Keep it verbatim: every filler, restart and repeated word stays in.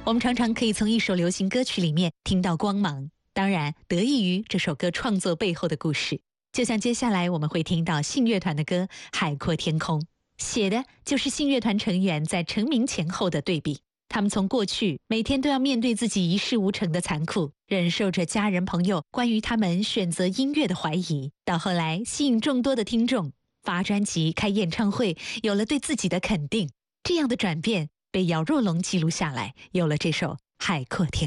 我们常常可以从一首流行歌曲里面听到光芒，当然得益于这首歌创作背后的故事。就像接下来我们会听到信乐团的歌《海阔天空》，写的就是信乐团成员在成名前后的对比。他们从过去每天都要面对自己一事无成的残酷，忍受着家人朋友关于他们选择音乐的怀疑，到后来吸引众多的听众，发专辑、开演唱会，有了对自己的肯定。这样的转变被姚若龙记录下来，有了这首《海阔天空》。